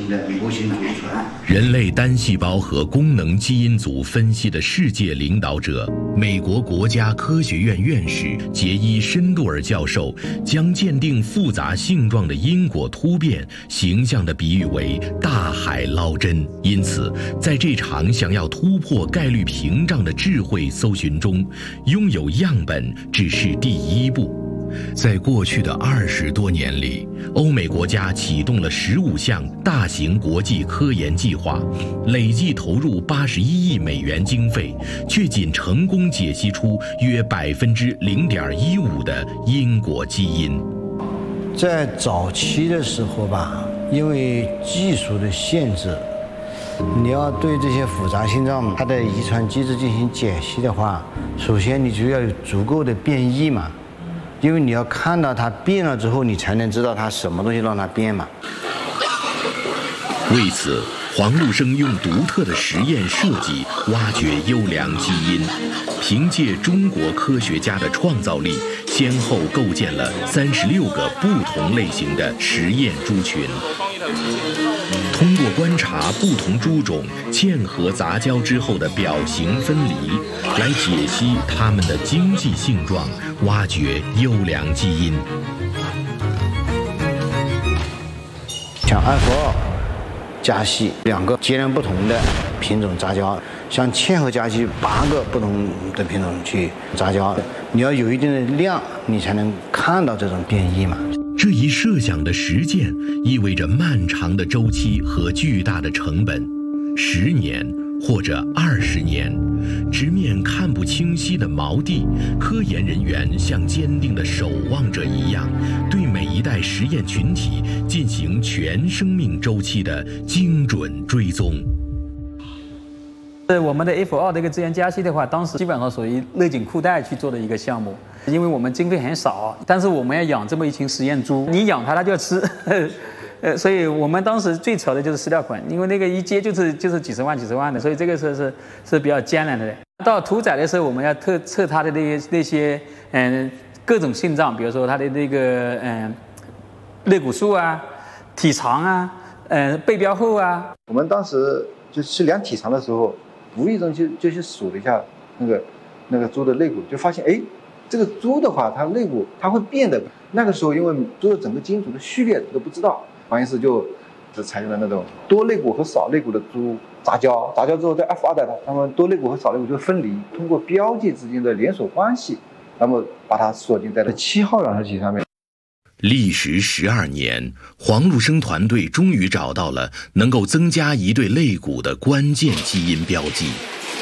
型的模型组成。 人类单细胞和功能基因组分析的世界领导者、美国国家科学院院士杰伊·申杜尔教授将鉴定复杂性状的因果突变形象地比喻为大海捞针。因此，在这场想要突破概率屏障的智慧搜寻中，拥有样本只是第一步。在过去的20多年里，欧美国家启动了15项大型国际科研计划，累计投入81亿美元经费，却仅成功解析出约0.15%的因果基因。 在早期的时候吧，因为技术的限制，你要对这些复杂性状它的遗传机制进行解析的话，首先你就要有足够的变异嘛。因为你要看到它变了之后，你才能知道它什么东西让它变嘛。 为此，黄禄生用独特的实验设计挖掘优良基因，凭借中国科学家的创造力，先后构建了36个不同类型的实验猪群。通过观察不同猪种嵌合杂交之后的表型分离，来解析它们的经济性状，挖掘优良基因。 像F2家系2个截然不同的品种杂交，像嵌合家系8个不同的品种去杂交，你要有一定的量，你才能看到这种变异嘛。 这一设想的实践意味着漫长的周期和巨大的成本，10年或者20年，直面看不清晰的锚地，科研人员像坚定的守望者一样，对每一代实验群体进行全生命周期的精准追踪。 我们的 F2的一个支援加息的话，当时基本上属于勒紧裤带去做的一个项目，因为我们经费很少，但是我们要养这么一群实验猪，你养它就要吃，所以我们当时最愁的就是饲料款，因为那个一接就是几十万的，所以这个是比较艰难的。到屠宰的时候，我们要测它的那些各种性状，比如说它的那个肋骨数啊、体长啊、背标厚啊。 我们当时就去量体长的时候，无意中就去数了一下那个猪的肋骨，就发现这个猪的话，它肋骨它会变的。那个时候因为猪的整个基因组的序列都不知道，黄医师就采用了那种多肋骨和少肋骨的猪杂交之后，在F2代它们多肋骨和少肋骨就分离，通过标记之间的连锁关系，那么把它锁定在了7号染色体上面。 历时12年，黄禄生团队终于找到了能够增加一对肋骨的关键基因标记。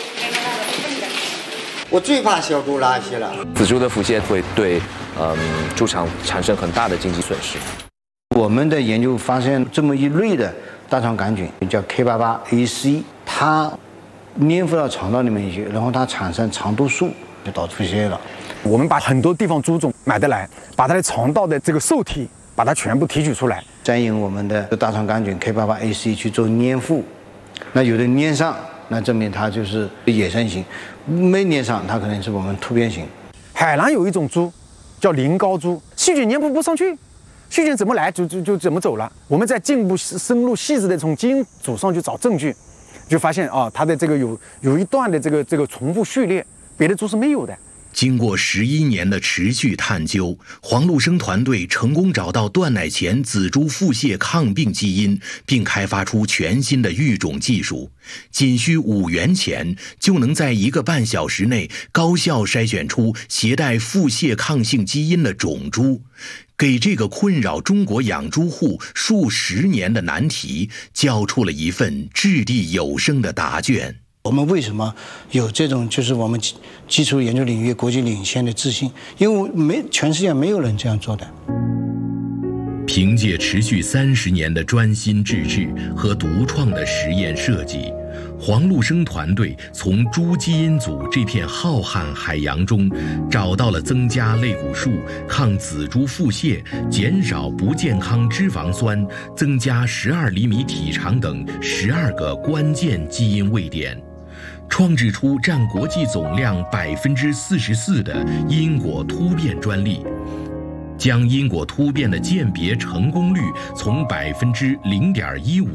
我最怕小猪拉稀了。 仔猪的腹泻会对猪场产生很大的经济损失。 我们的研究发现这么一类的大肠杆菌叫 K88AC， 它粘附到肠道里面去，然后它产生肠毒素，就导致腹泻了。 我们把很多地方猪种买得来，把它的肠道的这个受体把它全部提取出来， 再用我们的大肠杆菌 K88AC 去做粘附，那有的粘上，那证明它就是野生型；没粘上，它可能是我们突变型。 海南有一种猪叫鳞膏猪，细菌粘附不上去，细菌怎么来就怎么走了。我们在进一步深入细致的从基因组上去找证据，就发现它的这个有一段的这个重复序列，别的猪是没有的。 经过11年的持续探究，黄禄生团队成功找到断奶前仔猪腹泻抗病基因，并开发出全新的育种技术。仅需5元钱，就能在1个半小时内高效筛选出携带腹泻抗性基因的种猪，给这个困扰中国养猪户数十年的难题交出了一份掷地有声的答卷。 我们为什么有这种就是我们基础研究领域国际领先的自信？因为全世界没有人这样做的。 凭借持续30年的专心致志和独创的实验设计，黄禄生团队从猪基因组这片浩瀚海洋中，找到了增加肋骨数、抗仔猪腹泻、减少不健康脂肪酸、增加12厘米体长等12个关键基因位点，创制出占国际总量44%的因果突变专利，将因果突变的鉴别成功率从0.15%